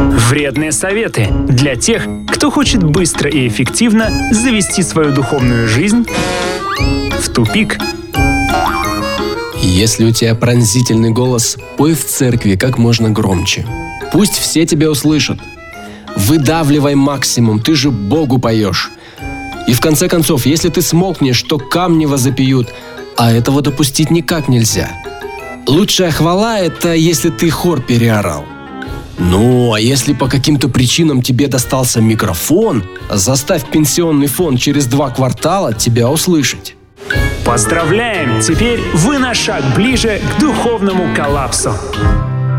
Вредные советы для тех, кто хочет быстро и эффективно завести свою духовную жизнь в тупик. Если у тебя пронзительный голос, пой в церкви как можно громче. Пусть все тебя услышат. Выдавливай максимум, ты же Богу поешь. И в конце концов, если ты смолкнешь, то камни возопьют, а этого допустить никак нельзя. Лучшая хвала – это если ты хор переорал. Ну, а если по каким-то причинам тебе достался микрофон, заставь пенсионный фонд через 2 квартала тебя услышать. Поздравляем! Теперь вы на шаг ближе к духовному коллапсу.